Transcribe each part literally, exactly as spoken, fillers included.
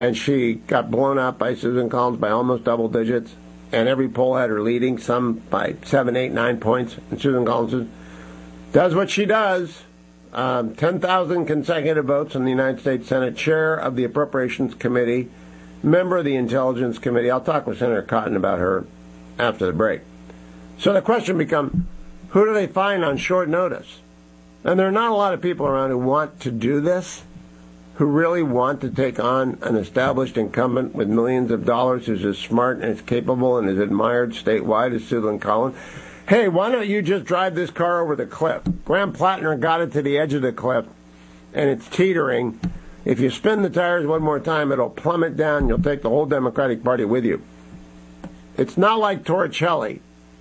and she got blown out by Susan Collins by almost double digits, and every poll had her leading, some by seven, eight, nine points, and Susan Collins does what she does. Um, ten thousand consecutive votes in the United States Senate, chair of the Appropriations Committee, member of the Intelligence Committee. I'll talk with Senator Cotton about her after the break. So the question becomes, who do they find on short notice? And there are not a lot of people around who want to do this, who really want to take on an established incumbent with millions of dollars who's as smart and as capable and as admired statewide as Susan Collins. Hey, why don't you just drive this car over the cliff? Graham Plattner got it to the edge of the cliff, and it's teetering. If you spin the tires one more time, it'll plummet down. You'll take the whole Democratic Party with you. It's not like Torricelli.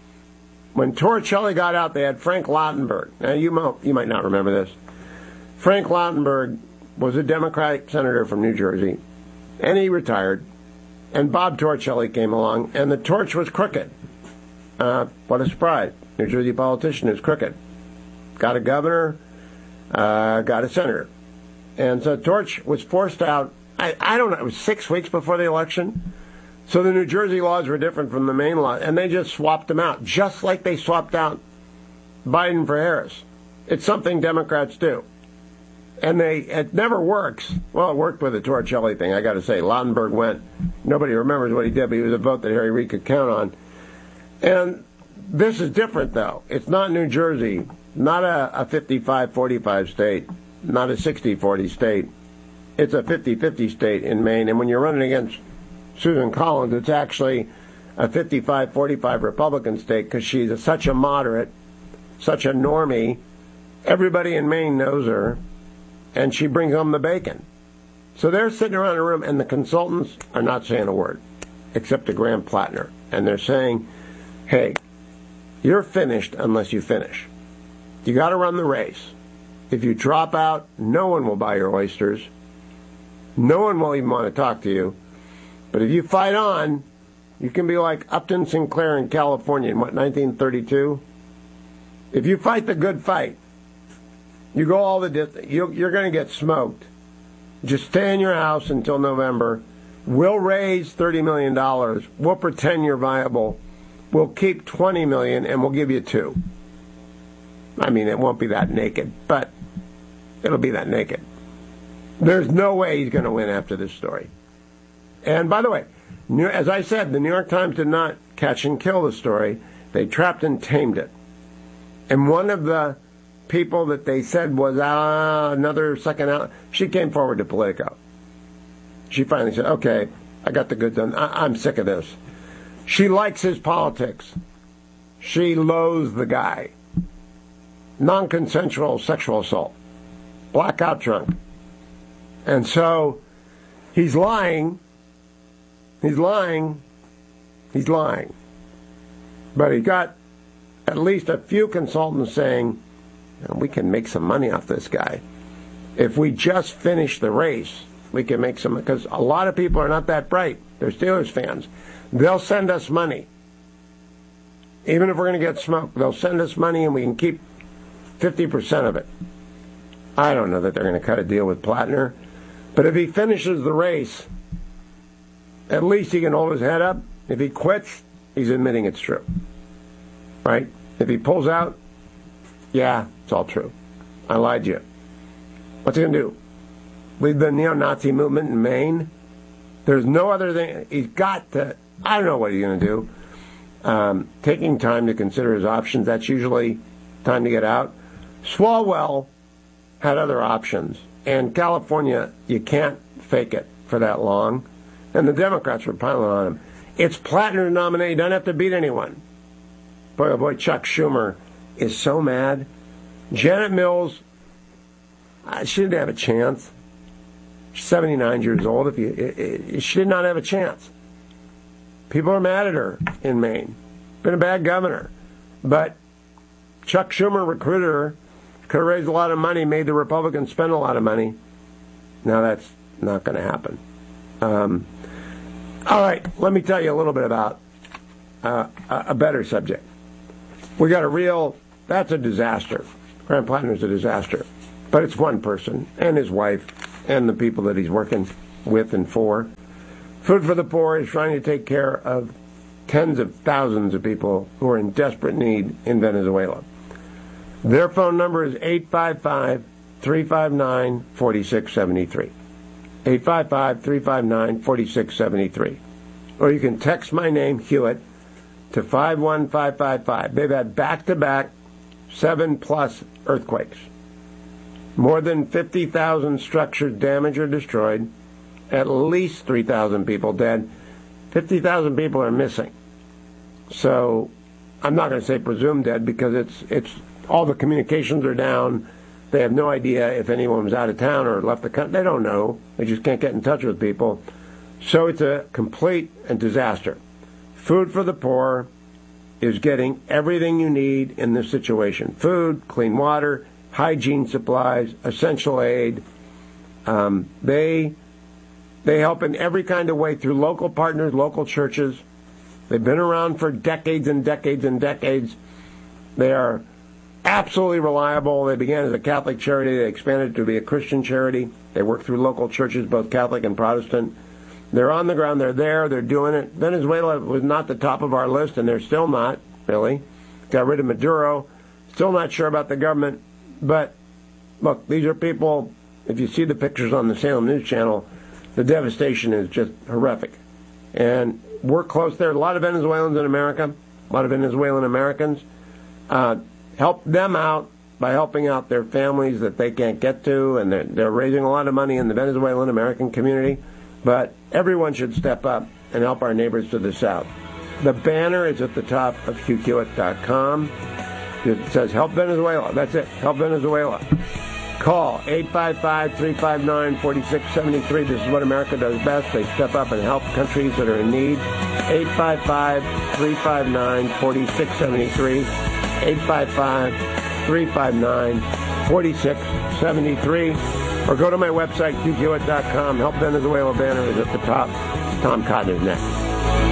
When Torricelli got out, they had Frank Lautenberg. Now, you might, you might not remember this. Frank Lautenberg was a Democratic senator from New Jersey, and he retired. And Bob Torricelli came along, and the torch was crooked. Uh, what a surprise. New Jersey politician is crooked. Got a governor, uh, got a senator. And so Torch was forced out, I, I don't know, it was six weeks before the election. So the New Jersey laws were different from the Maine law, and they just swapped them out, just like they swapped out Biden for Harris. It's something Democrats do. And they it never works. Well, it worked with the Torricelli thing, I got to say. Lautenberg went. Nobody remembers what he did, but he was a vote that Harry Reid could count on. And this is different, though. It's not New Jersey, not a, a fifty-five forty-five state, not a sixty forty state. It's a fifty fifty state in Maine. And when you're running against Susan Collins, it's actually a fifty-five forty-five Republican state because she's a, such a moderate, such a normie. Everybody in Maine knows her, and she brings home the bacon. So they're sitting around a room, and the consultants are not saying a word, except to Graham Plattner. And they're saying, hey, you're finished unless you finish. You got to run the race. If you drop out, no one will buy your oysters. No one will even want to talk to you. But if you fight on, you can be like Upton Sinclair in California in, what, nineteen thirty-two? If you fight the good fight, you go all the distance, you, you're going to get smoked. Just stay in your house until November. We'll raise thirty million dollars. We'll pretend you're viable. We'll keep twenty million dollars, and we'll give you two. I mean, it won't be that naked, but it'll be that naked. There's no way he's going to win after this story. And by the way, as I said, the New York Times did not catch and kill the story. They trapped and tamed it. And one of the people that they said was ah, another second out, she came forward to Politico. She finally said, okay, I got the goods done. I- I'm sick of this. She likes his politics. She loathes the guy. Non-consensual sexual assault. Blackout drunk. And so he's lying. He's lying. He's lying. But he got at least a few consultants saying, we can make some money off this guy. If we just finish the race, we can make some, because a lot of people are not that bright. They're Steelers fans. They'll send us money. Even if we're going to get smoked, they'll send us money and we can keep fifty percent of it. I don't know that they're going to cut a deal with Plattner. But if he finishes the race, at least he can hold his head up. If he quits, he's admitting it's true. Right? If he pulls out, yeah, it's all true. I lied to you. What's he going to do? Lead the neo-Nazi movement in Maine? There's no other thing. He's got to, I don't know what he's going to do. Um, taking time to consider his options, that's usually time to get out. Swalwell had other options. And California, you can't fake it for that long. And the Democrats were piling on him. It's Plattner to nominate. He doesn't have to beat anyone. Boy, oh boy, Chuck Schumer is so mad. Janet Mills, uh, she didn't have a chance. She's seventy-nine years old. If you, it, it, she did not have a chance. People are mad at her in Maine. Been a bad governor. But Chuck Schumer recruited her, could have raised a lot of money, made the Republicans spend a lot of money. Now that's not going to happen. Um, all right, let me tell you a little bit about uh, a better subject. We got a real, that's a disaster. Graham Plattner's a disaster. But it's one person and his wife and the people that he's working with and for. Food for the Poor is trying to take care of tens of thousands of people who are in desperate need in Venezuela. Their phone number is eight five five, three five nine, four six seven three. eight five five, three five nine, four six seven three. Or you can text my name, Hewitt, to five one five five five. They've had back-to-back seven-plus earthquakes. More than fifty thousand structures damaged or destroyed. At least three thousand people dead. fifty thousand people are missing. So I'm not going to say presumed dead because it's it's all the communications are down. They have no idea if anyone was out of town or left the country. They don't know. They just can't get in touch with people. So it's a complete disaster. Food for the Poor is getting everything you need in this situation. Food, clean water, hygiene supplies, essential aid. Um, they they help in every kind of way through local partners, local churches. They've been around for decades and decades and decades. They are absolutely reliable. They began as a Catholic charity. They expanded to be a Christian charity. They work through local churches, both Catholic and Protestant. They're on the ground. They're there. They're doing it. Venezuela was not the top of our list, and they're still not, really. Got rid of Maduro. Still not sure about the government. But, look, these are people, if you see the pictures on the Salem News Channel, the devastation is just horrific. And we're close there. A lot of Venezuelans in America, a lot of Venezuelan Americans. Uh, help them out by helping out their families that they can't get to, and they're, they're raising a lot of money in the Venezuelan American community. But everyone should step up and help our neighbors to the south. The banner is at the top of Hugh Hewitt dot com. It says, Help Venezuela. That's it. Help Venezuela. Call eight five five, three five nine, four six seven three. This is what America does best. They step up and help countries that are in need. eight five five, three five nine, four six seven three. eight five five, three five nine, four six seven three. Or go to my website, Hugh Hewitt dot com. Help Venezuela banner is at the top. Tom Cotton is next.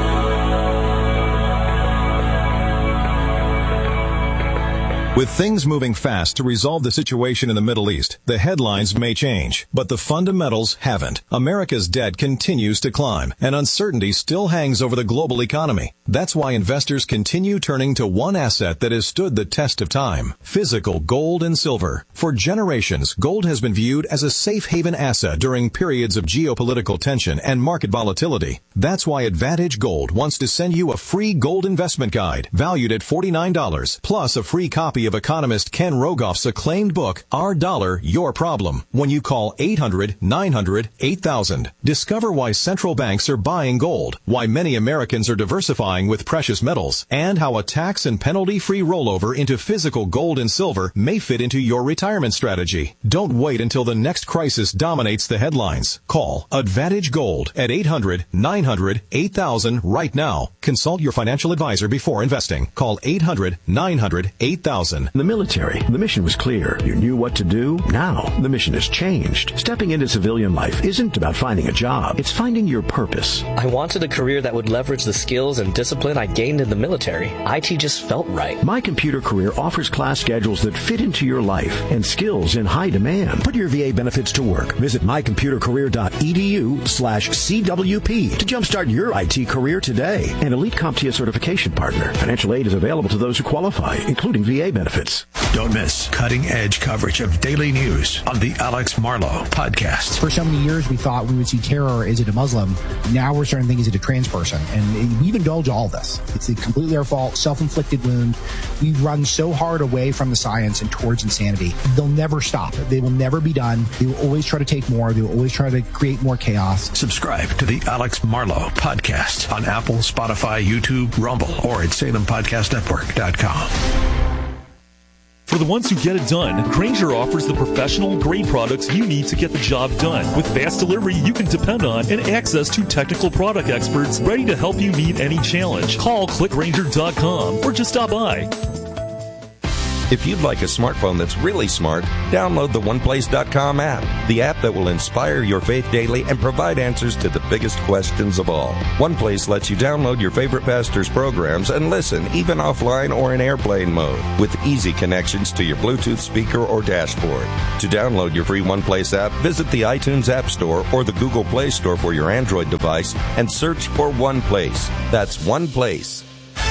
With things moving fast to resolve the situation in the Middle East, the headlines may change, but the fundamentals haven't. America's debt continues to climb, and uncertainty still hangs over the global economy. That's why investors continue turning to one asset that has stood the test of time: physical gold and silver. For generations, gold has been viewed as a safe haven asset during periods of geopolitical tension and market volatility. That's why Advantage Gold wants to send you a free gold investment guide valued at forty-nine dollars, plus a free copy of economist Ken Rogoff's acclaimed book, Our Dollar, Your Problem, when you call eight hundred, nine hundred, eight thousand. Discover why central banks are buying gold, why many Americans are diversifying with precious metals, and how a tax and penalty-free rollover into physical gold and silver may fit into your retirement strategy. Don't wait until the next crisis dominates the headlines. Call Advantage Gold at eight hundred, nine hundred, eight thousand right now. Consult your financial advisor before investing. Call eight hundred, nine hundred, eight thousand. In the military, the mission was clear. You knew what to do. Now, the mission has changed. Stepping into civilian life isn't about finding a job. It's finding your purpose. I wanted a career that would leverage the skills and discipline I gained in the military. I T just felt right. My Computer Career offers class schedules that fit into your life and skills in high demand. Put your V A benefits to work. Visit my computer career dot e d u slash C W P to jumpstart your I T career today. An Elite CompTIA certification partner. Financial aid is available to those who qualify, including V A benefits. Don't miss cutting-edge coverage of daily news on the Alex Marlow podcast. For so many years, we thought we would see terror. Is it a Muslim? Now we're starting to think, is it a trans person? And we've indulged all this. It's completely our fault, self-inflicted wound. We've run so hard away from the science and towards insanity. They'll never stop. They will never be done. They will always try to take more. They will always try to create more chaos. Subscribe to the Alex Marlow podcast on Apple, Spotify, YouTube, Rumble, or at salem podcast network dot com. For the ones who get it done, Grainger offers the professional grade products you need to get the job done. With fast delivery you can depend on and access to technical product experts ready to help you meet any challenge. Call click grainger dot com or just stop by. If you'd like a smartphone that's really smart, download the one place dot com app, the app that will inspire your faith daily and provide answers to the biggest questions of all. OnePlace lets you download your favorite pastor's programs and listen, even offline or in airplane mode, with easy connections to your Bluetooth speaker or dashboard. To download your free OnePlace app, visit the iTunes App Store or the Google Play Store for your Android device and search for OnePlace. That's OnePlace.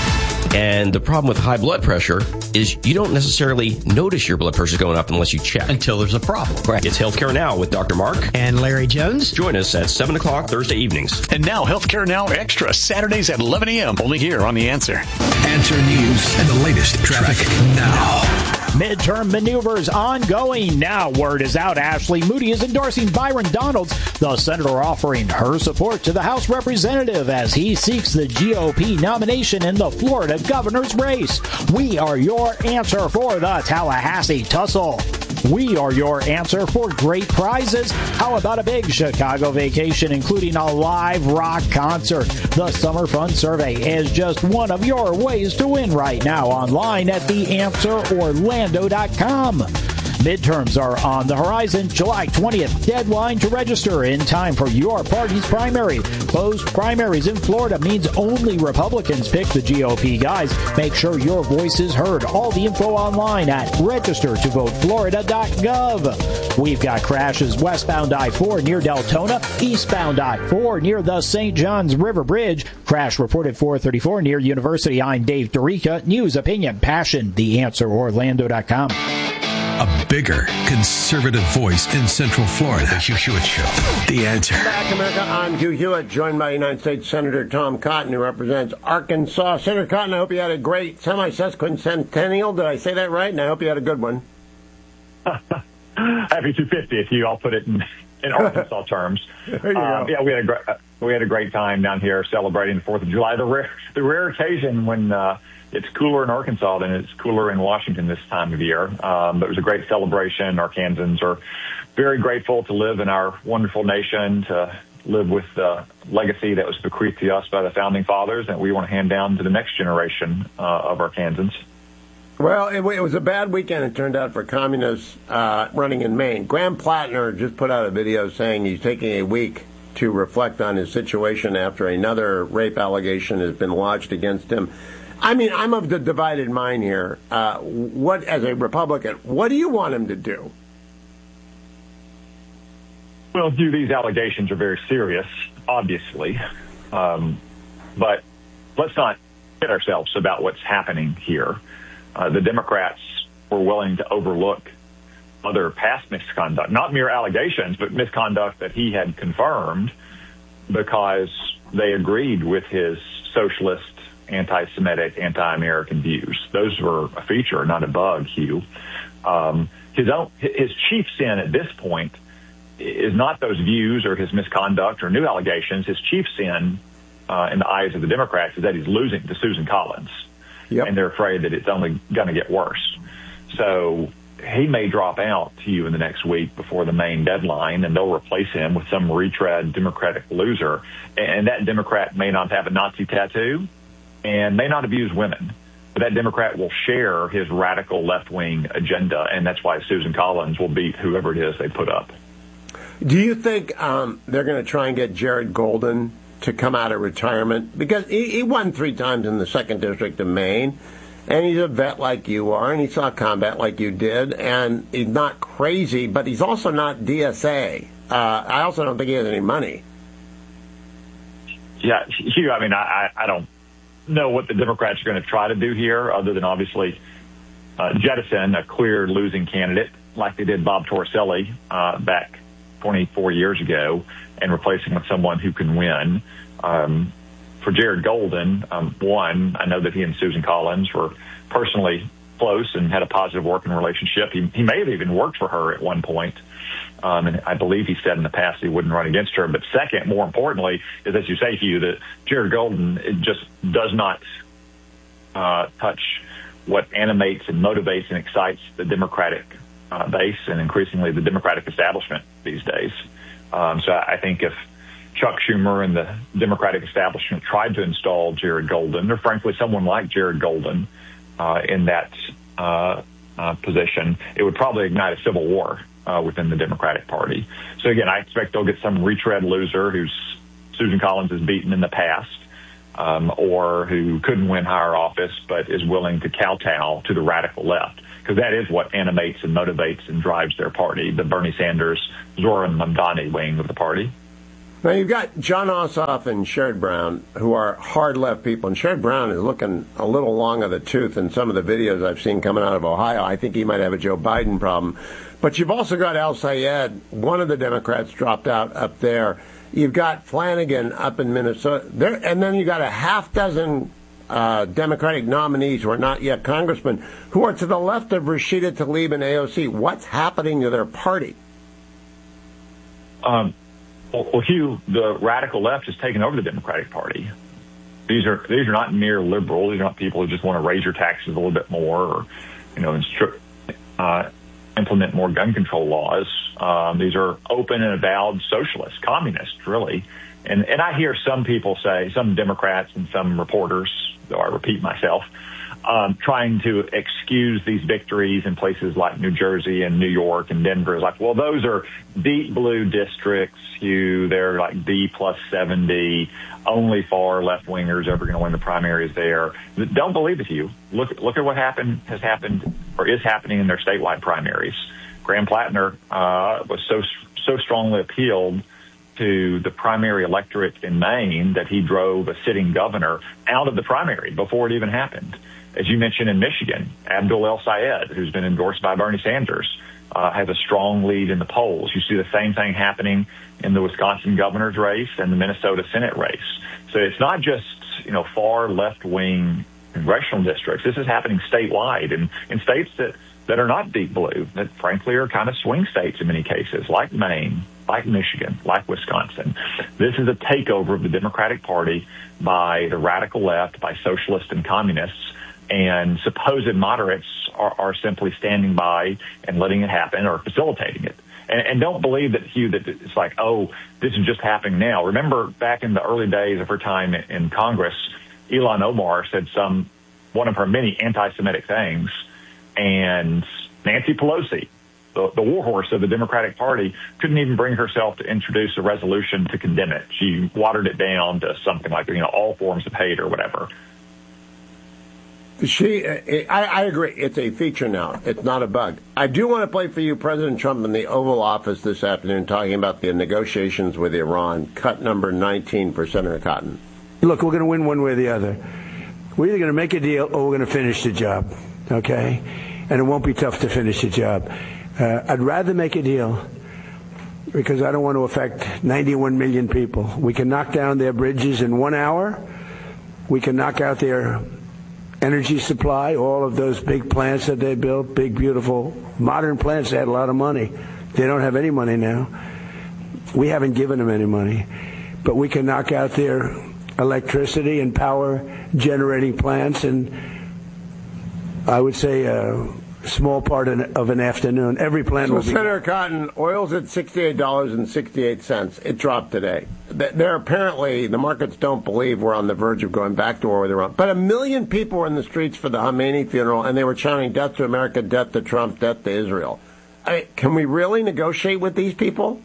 And the problem with high blood pressure is you don't necessarily notice your blood pressure going up unless you check. Until there's a problem. Right. It's Healthcare Now with Doctor Mark and Larry Jones. Join us at seven o'clock Thursday evenings. And now Healthcare Now Extra, Saturdays at eleven a.m. Only here on The Answer. Answer News and the latest traffic now. Midterm maneuvers ongoing. Now word is out. Ashley Moody is endorsing Byron Donalds, the senator offering her support to the House representative as he seeks the G O P nomination in the Florida governor's race. We are your answer for the Tallahassee tussle. We are your answer for great prizes. How about a big Chicago vacation, including a live rock concert? The Summer Fun Survey is just one of your ways to win right now online at the answer orlando dot com. Midterms are on the horizon. July twentieth, deadline to register in time for your party's primary. Closed primaries in Florida means only Republicans pick the G O P guys. Make sure your voice is heard. All the info online at register to vote florida dot gov. We've got crashes westbound I four near Deltona, eastbound I four near the Saint Johns River Bridge. Crash reported four thirty-four near University. I'm Dave Dorica. News, opinion, passion. the answer orlando dot com. A bigger conservative voice in Central Florida. The Hugh Hewitt Show. The Answer. Back America, I'm Hugh Hewitt, joined by United States Senator Tom Cotton, who represents Arkansas. Senator Cotton, I hope you had a great semi-sesquicentennial. Did I say that right? And I hope you had a good one. Happy two fiftieth, you. I'll put it in, in Arkansas terms. There you um, go. Yeah, we had a great uh, we had a great time down here celebrating the Fourth of July. The rare the rare occasion when uh, it's cooler in Arkansas than it's cooler in Washington this time of year. Um, but it was a great celebration. Arkansans are very grateful to live in our wonderful nation, to live with the legacy that was bequeathed to us by the Founding Fathers, and we want to hand down to the next generation uh, of Arkansans. Well, it, it was a bad weekend, it turned out, for communists uh, running in Maine. Graham Plattner just put out a video saying he's taking a week to reflect on his situation after another rape allegation has been lodged against him. I mean, I'm of the divided mind here. Uh, what, as a Republican, what do you want him to do? Well, Hugh, these allegations are very serious, obviously. Um, but let's not kid ourselves about what's happening here. Uh, the Democrats were willing to overlook other past misconduct, not mere allegations, but misconduct that he had confirmed because they agreed with his socialist, anti-Semitic, anti-American views. Those were a feature, not a bug, Hugh. Um, his own, his chief sin at this point is not those views or his misconduct or new allegations. His chief sin, uh, in the eyes of the Democrats, is that he's losing to Susan Collins. Yep. And they're afraid that it's only going to get worse. So he may drop out to you in the next week before the Maine deadline, and they'll replace him with some retread Democratic loser. And that Democrat may not have a Nazi tattoo and may not abuse women. But that Democrat will share his radical left-wing agenda, and that's why Susan Collins will beat whoever it is they put up. Do you think um, they're going to try and get Jared Golden to come out of retirement? Because he, he won three times in the second district of Maine, and he's a vet like you are, and he saw combat like you did, and he's not crazy, but he's also not D S A. Uh, I also don't think he has any money. Yeah, Hugh, I mean, I, I don't know what the Democrats are going to try to do here, other than obviously uh, jettison a clear losing candidate like they did Bob Torricelli uh, back twenty-four years ago, and replacing with someone who can win. Um, for Jared Golden, um, one, I know that he and Susan Collins were personally close and had a positive working relationship. He, he may have even worked for her at one point. Um, and I believe he said in the past he wouldn't run against her. But second, more importantly, is, as you say, Hugh, that Jared Golden it just does not uh, touch what animates and motivates and excites the Democratic uh, base and increasingly the Democratic establishment these days. Um, so I think if Chuck Schumer and the Democratic establishment tried to install Jared Golden, or frankly someone like Jared Golden, uh, in that uh, uh, position, it would probably ignite a civil war uh, within the Democratic Party. So again, I expect they'll get some retread loser who's Susan Collins has beaten in the past, um, or who couldn't win higher office but is willing to kowtow to the radical left, because that is what animates and motivates and drives their party, the Bernie Sanders, Zoran Mamdani wing of the party. Now, you've got Jon Ossoff and Sherrod Brown, who are hard left people. And Sherrod Brown is looking a little long of the tooth in some of the videos I've seen coming out of Ohio. I think he might have a Joe Biden problem. But you've also got Al Sayed, one of the Democrats dropped out up there. You've got Flanagan up in Minnesota. There, and then you've got a half dozen uh, Democratic nominees who are not yet congressmen, who are to the left of Rashida Tlaib and A O C. What's happening to their party? Um. Well, Hugh, the radical left has taken over the Democratic Party. These are these are not mere liberals. These are not people who just want to raise your taxes a little bit more, or you know, instru- uh, implement more gun control laws. Um, these are open and avowed socialists, communists, really. And and I hear some people say, some Democrats and some reporters, though I repeat myself, um, trying to excuse these victories in places like New Jersey and New York and Denver. It's like, well, those are deep blue districts. Hugh, they're like D plus seventy. Only far left wingers ever going to win the primaries there. Don't believe it, Hugh. Look, look at what happened, has happened, or is happening in their statewide primaries. Graham Plattner uh, was so so strongly appealed to the primary electorate in Maine that he drove a sitting governor out of the primary before it even happened. As you mentioned in Michigan, Abdul El Sayed, who's been endorsed by Bernie Sanders, uh, has a strong lead in the polls. You see the same thing happening in the Wisconsin governor's race and the Minnesota Senate race. So it's not just, you know, far left-wing congressional districts. This is happening statewide and in states that, that are not deep blue, that frankly are kind of swing states in many cases, like Maine, like Michigan, like Wisconsin. This is a takeover of the Democratic Party by the radical left, by socialists and communists, and supposed moderates are, are simply standing by and letting it happen or facilitating it. And, and don't believe that, Hugh, that it's like, oh, this is just happening now. Remember back in the early days of her time in, in Congress, Ilhan Omar said some, one of her many anti-Semitic things, and Nancy Pelosi, the, the warhorse of the Democratic Party, couldn't even bring herself to introduce a resolution to condemn it. She watered it down to something like, you know, all forms of hate or whatever. She, I, I agree. It's a feature now. It's not a bug. I do want to play for you President Trump in the Oval Office this afternoon talking about the negotiations with Iran, cut number nineteen for Senator Cotton. Look, we're going to win one way or the other. We're either going to make a deal or we're going to finish the job, okay? And it won't be tough to finish the job. Uh, I'd rather make a deal because I don't want to affect ninety-one million people. We can knock down their bridges in one hour. We can knock out their energy supply, all of those big plants that they built, big, beautiful, modern plants. They had a lot of money. They don't have any money now. We haven't given them any money. But we can knock out their electricity and power generating plants in, I would say, a small part of an afternoon. Every plant so will be... Senator Cotton, oil's at sixty-eight dollars and sixty-eight cents. It dropped today. They're apparently, the markets don't believe we're on the verge of going back to war with Iran. But a million people were in the streets for the Khamenei funeral, and they were chanting, death to America, death to Trump, death to Israel. I mean, can we really negotiate with these people?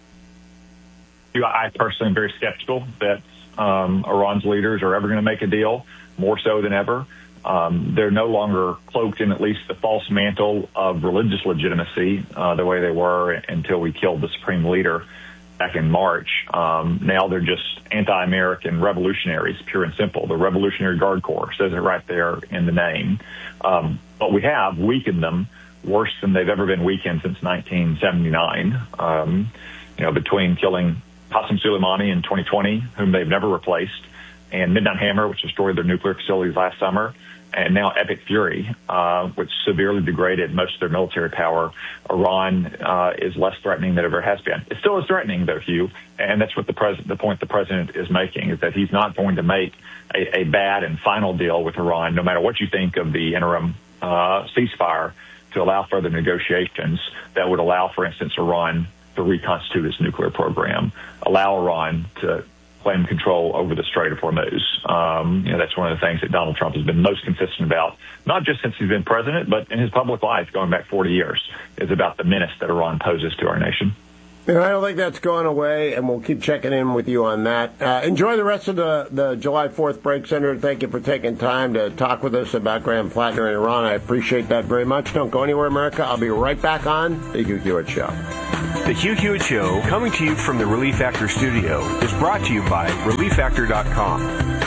I personally am very skeptical that um, Iran's leaders are ever going to make a deal, more so than ever. Um, they're no longer cloaked in at least the false mantle of religious legitimacy uh, the way they were until we killed the supreme leader back in March. Um, now they're just anti-American revolutionaries, pure and simple. The Revolutionary Guard Corps says it right there in the name. Um, but we have weakened them worse than they've ever been weakened since nineteen seventy-nine. Um, you know, between killing Qasem Soleimani in twenty twenty, whom they've never replaced, and Midnight Hammer, which destroyed their nuclear facilities last summer, and now Epic Fury, uh, which severely degraded most of their military power. Iran uh, is less threatening than it ever has been. It still is threatening, though, Hugh, and that's what the president, the point the president is making, is that he's not going to make a, a bad and final deal with Iran, no matter what you think of the interim uh, ceasefire, to allow further negotiations that would allow, for instance, Iran to reconstitute its nuclear program, allow Iran to claim control over the Strait of Hormuz. Um, you know, that's one of the things that Donald Trump has been most consistent about, not just since he's been president, but in his public life going back forty years, is about the menace that Iran poses to our nation. And I don't think that's going away, and we'll keep checking in with you on that. Uh, enjoy the rest of the, the July fourth break, Senator. Thank you for taking time to talk with us about Graham Plattner and Iran. I appreciate that very much. Don't go anywhere, America. I'll be right back on The Hugh Hewitt Show. The Hugh Hewitt Show, coming to you from the Relief Factor studio, is brought to you by relief factor dot com.